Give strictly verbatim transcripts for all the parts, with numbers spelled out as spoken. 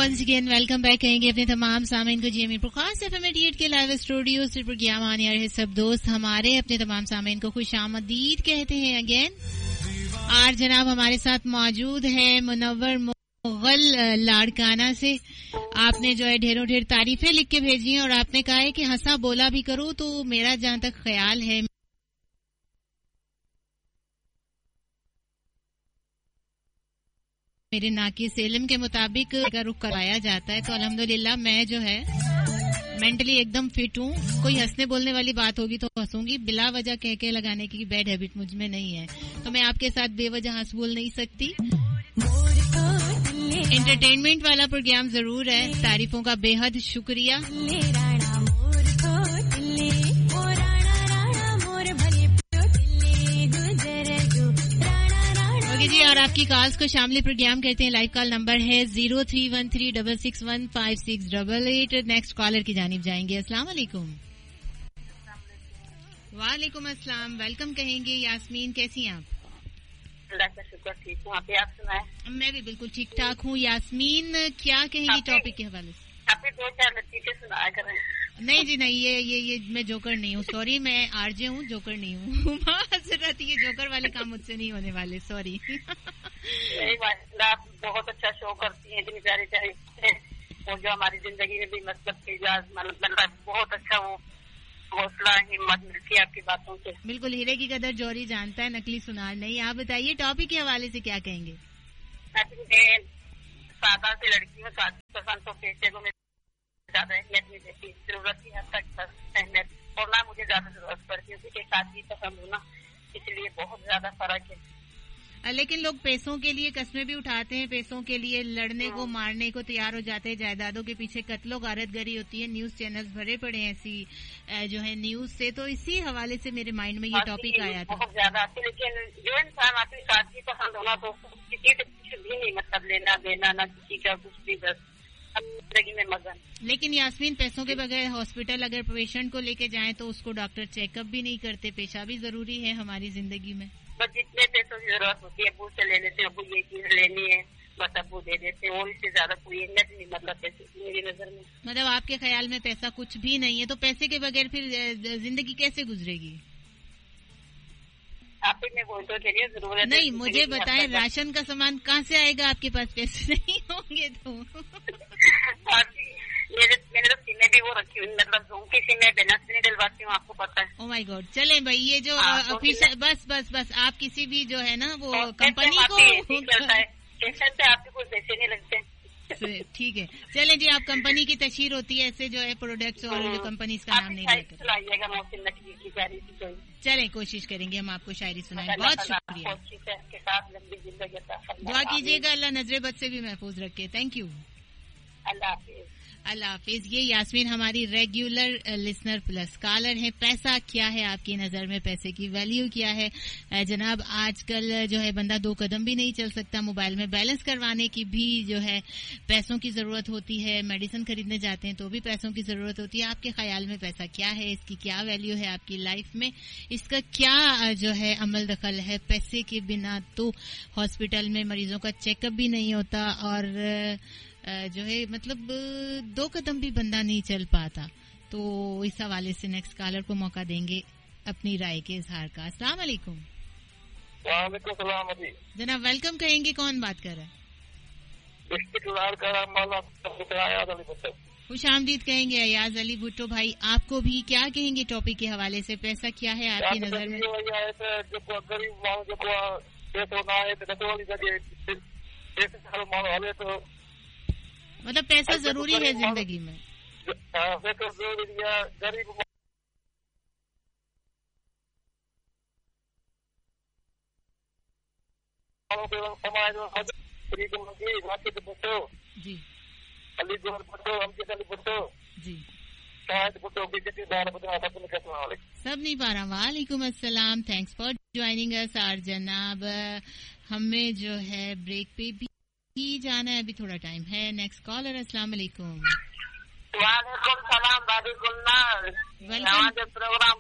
once again welcome back कहेंगे अपने तमाम सामीन को जीएमई प्रकाश एफएम अठासी के लाइव स्टूडियो से प्रोग्राम आने आ रहे सब दोस्त हमारे अपने तमाम सामीन को खुशामदीद कहते हैं अगेन। और जनाब हमारे साथ मौजूद है मुनव्वर मुगल लाड़काना से। आपने जो है ढेरों ढेर तारीफें लिख के भेजी हैं और आपने कहा है कि हंसा बोला भी करो, तो मेरा जहां तक ख्याल है मेरे नाकिस इल्म के मुताबिक अगर रुख करवाया जाता है तो अल्हम्दुलिल्लाह मैं जो है मेंटली एकदम फिट हूँ। कोई हंसने बोलने वाली बात होगी तो हंसूंगी, बिला वजह कह के लगाने की बैड हैबिट मुझ में नहीं है, तो मैं आपके साथ बेवजह हंस बोल नहीं सकती। एंटरटेनमेंट वाला प्रोग्राम जरूर है। तारीफों का बेहद शुक्रिया। ओके जी, और आपकी कॉल्स को शामिल प्रोग्राम कहते हैं। लाइव कॉल नंबर है zero three one three double six one five six double eight. Next collar की जानिब जाएंगे। अस्सलाम वालेकुम। वालेकुम अस्सलाम। वेलकम कहेंगे। यास्मीन कैसी हैं आप? अल्लाह का शुक्र ठीक हूँ, आप आप सुनाएं? मैं भी बिल्कुल ठीक ठाक हूँ। यास्मीन क्या कहेंगी टॉपिक के हवाले से? आप दो चार लतीफे सुनाया करें। नहीं जी नहीं, ये ये ये मैं जोकर नहीं हूँ, सॉरी। मैं आरजे हूँ, जोकर नहीं हूँ। माजरत, ये जोकर वाले काम मुझसे नहीं होने वाले, सॉरी। आप बहुत अच्छा शो करती हैं, इतनी प्यारी प्यारी, और जो हमारी जिंदगी में भी मतलब मतलब बहुत अच्छा वो हौसला हिम्मत मिलती है आपकी बातों से। बिल्कुल, हीरे की कदर जौहरी जानता है, नकली सुनार नहीं। आप बताइए टॉपिक के हवाले से क्या कहेंगे? सादा से लड़की हूँ, शादी पसंद तो पेशे को मैं ज्यादा अहमियत नहीं देती, जरूरत की हद तक अहमियत, और ना मुझे ज्यादा जरूरत पड़ती है, उसी के साथ ही पसंद हूँ ना, इसलिए बहुत ज्यादा फर्क है। लेकिन लोग पैसों के लिए कस्में भी उठाते हैं, पैसों के लिए लड़ने को मारने को तैयार हो जाते हैं, जायदादों के पीछे कत्लो गारतगरी होती है। न्यूज चैनल्स भरे पड़े हैं ऐसी जो है न्यूज से, तो इसी हवाले से मेरे माइंड में ये टॉपिक आया था। बहुत ज्यादा आती है, लेकिन जो इंसान आपकी साथी पसंद होना तो किसी से कुछ भी नहीं, मतलब लेना देना ना किसी का कुछ भी, बस जिंदगी में मगन। लेकिन यास्मीन, पैसों के बगैर हॉस्पिटल अगर पेशेंट को लेके जाएं तो उसको डॉक्टर चेकअप भी नहीं करते। पेशा भी जरूरी है हमारी जिंदगी में। बस जितने पैसों की जरूरत होती है अबू से ले लेते हैं, अबू ये चीज लेनी है बस अबू दे देते हैं, और इससे ज्यादा कोई अहमियत नहीं मतलब पैसे की मेरी नजर में। मतलब आपके ख्याल में पैसा कुछ भी नहीं है, तो पैसे के बगैर फिर जिंदगी कैसे गुजरेगी? आप ही में बोल तो चलिए जरूरत नहीं, मुझे बताएं राशन का सामान कहाँ से आएगा? आपके पास पैसे नहीं होंगे तो। मेरे मैंने तो सिमें भी वो रखी हुई, मतलब झुमकी सिमें बिना सिमें डलवाती हूँ, आपको पता है। Oh my God. चलें भाई, ये जो ऑफिशियल, बस बस बस आप किसी भी जो है ना वो कंपनी को से आपके कोई पैसे नहीं लगते। ठीक है, चलें जी, आप कंपनी की तशहीर होती है ऐसे जो है प्रोडक्ट्स और जो कंपनी का नाम नहीं लेकर। चलें, कोशिश करेंगे हम आपको शायरी सुनाएं। बहुत शुक्रिया, दुआ कीजिएगा अल्लाह नजरे बद से भी महफूज रखे। थैंक यू, अल्लाह हाफिज। अल्लाह हाफिज। ये यास्मीन हमारी रेगुलर लिसनर प्लस कॉलर है। पैसा क्या है आपकी नजर में? पैसे की वैल्यू क्या है? जनाब, आजकल जो है बंदा दो कदम भी नहीं चल सकता, मोबाइल में बैलेंस करवाने की भी जो है पैसों की जरूरत होती है, मेडिसिन खरीदने जाते हैं तो भी पैसों की जरूरत होती है। आपके ख्याल में पैसा क्या है? इसकी क्या वैल्यू है आपकी लाइफ में? इसका क्या जो है अमल दखल है? पैसे के बिना तो हॉस्पिटल में मरीजों का चेकअप भी नहीं होता, और जो है मतलब दो कदम भी बंदा नहीं चल पाता। तो इस हवाले से नेक्स्ट कॉलर को मौका देंगे अपनी राय के इजहार का। अस्सलाम वालेकुम। वालेकुम सलाम जी। जनाब वेलकम कहेंगे। कौन बात कर रहा है? खुश आमदीद कहेंगे अयाज अली भुट्टो भाई। आपको भी क्या कहेंगे टॉपिक के हवाले से? पैसा क्या है आपकी नजर में? मतलब पैसा जरूरी है जिंदगी में? जी जी सब नहीं पा रहा। वालेकुम अस्सलाम, थैंक्स फॉर ज्वाइनिंग अस। और जनाब हमें जो है ब्रेक पे भी ही जाना है, अभी थोड़ा टाइम है। Next collar. अस्सलाम वालेकुम। वालेकुम सलाम भाभी गुलनार। वेलकम। प्रोग्राम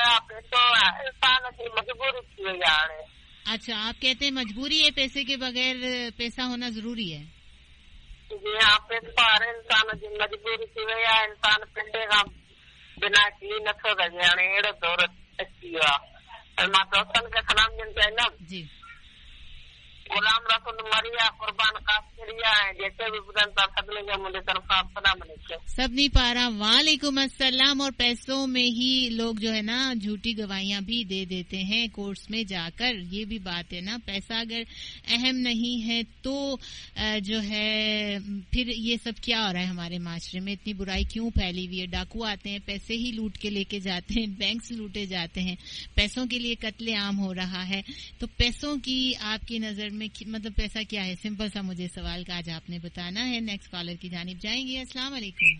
तो मजबूरी थी यार। अच्छा, आप कहते हैं मजबूरी है, पैसे के बगैर पैसा होना जरूरी है? यहाँ पे सारे इंसान जी मजबूरी थी वई आहे इंसान पिंडे खां बिना की नथो लॻे हाणे अहिड़ो दौर अची वियो आहे मां दोस्तनि खे सलाम ॾियणु चाहींदमि गुलाम रसूल मरिया कुर्बान कासरिया ऐं जेके बि ॿुधनि था सभिनी खे मुंहिंजी तरफ़ां सलाम लिखियो सबनी पारा वालेकुम अस्सलाम। और पैसों में ही लोग जो है ना झूठी गवाहियां भी दे देते हैं कोर्ट्स में जाकर, ये भी बात है ना। पैसा अगर अहम नहीं है तो जो है फिर ये सब क्या हो रहा है हमारे माशरे में, इतनी बुराई क्यों फैली हुई है। डाकू आते हैं, पैसे ही लूट के लेके जाते हैं, बैंक लूटे जाते हैं, पैसों के लिए कत्ले आम हो रहा है। तो पैसों की आपकी नजर में मतलब पैसा क्या है, सिंपल सा मुझे सवाल का आज आपने बताना है। नेक्स्ट कॉलर की जानिब जाएंगे। अस्सलाम वालेकुम।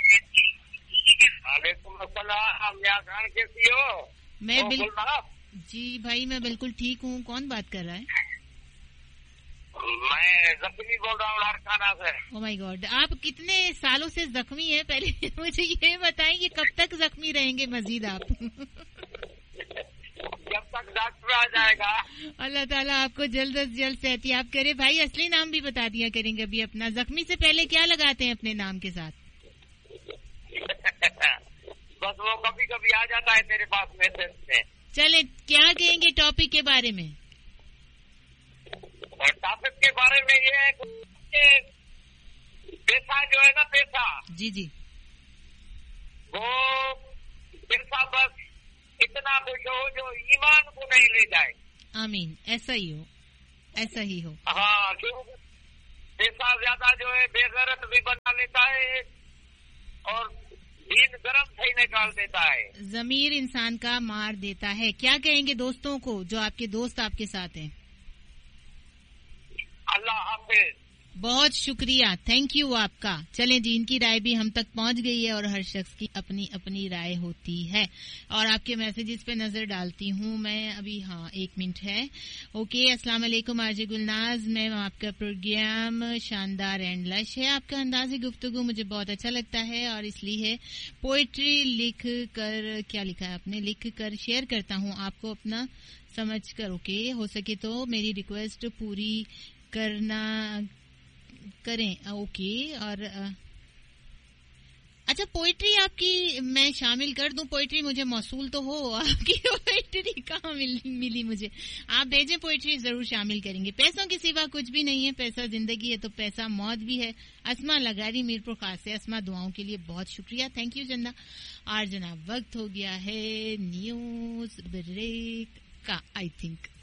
वालेकुम अस्सलाम, कैसी हो? मैं बिल्कुल जी भाई मैं बिल्कुल ठीक हूँ। कौन बात कर रहा है? मैं जख्मी बोल रहा हूँ लाड़काना से। ओह माय गॉड, आप कितने सालों से जख्मी हैं? पहले मुझे ये बताएं कि कब तक जख्मी रहेंगे मजीद आप? जब तक डॉक्टर आ जाएगा। अल्लाह ताला आपको जल्द अज जल्द सेहतियाब करे। भाई असली नाम भी बता दिया करेंगे अभी अपना। जख्मी से पहले क्या लगाते हैं अपने नाम के साथ? बस वो कभी कभी आ जाता है मेरे पास मैसेज में। चले क्या कहेंगे टॉपिक के बारे में? और टॉपिक के बारे में ये है कि पैसा जो है ना, पैसा जी जी वो पैसा बस इतना कुछ हो जो ईमान को नहीं ले जाए। आमीन, ऐसा ही हो, ऐसा ही हो। हाँ, क्यों पैसा ज्यादा जो है बेगैरत भी बना लेता है और दीन गरम से निकाल देता है, जमीर इंसान का मार देता है। क्या कहेंगे दोस्तों को जो आपके दोस्त आपके साथ हैं? अल्लाह हाफिज। बहुत शुक्रिया, थैंक यू आपका। चलें जी, इनकी राय भी हम तक पहुंच गई है और हर शख्स की अपनी अपनी राय होती है। और आपके मैसेजेस पे नजर डालती हूँ मैं अभी। हाँ, एक मिनट है। ओके, अस्सलाम वालेकुम आरजे गुलनाज, मैं आपका प्रोग्राम शानदार एंड लश है। आपका अंदाज़े गुफ्तगू मुझे बहुत अच्छा लगता है और इसलिए पोइट्री लिख कर, क्या लिखा है आपने, लिख कर शेयर करता हूँ आपको अपना समझ कर। ओके, हो सके तो मेरी रिक्वेस्ट पूरी करना करें। ओके, और अच्छा पोइट्री आपकी मैं शामिल कर दूं? पोइट्री मुझे मौसूल तो हो, आपकी पोइट्री कहाँ मिल, मिली मुझे? आप भेजें, पोइट्री जरूर शामिल करेंगे। पैसों के सिवा कुछ भी नहीं है, पैसा जिंदगी है तो पैसा मौत भी है। अस्मा लगारी मीरपुर खास से। अस्मा, दुआओं के लिए बहुत शुक्रिया, थैंक यू चंदा। और जनाब वक्त हो गया है न्यूज ब्रेक का, आई थिंक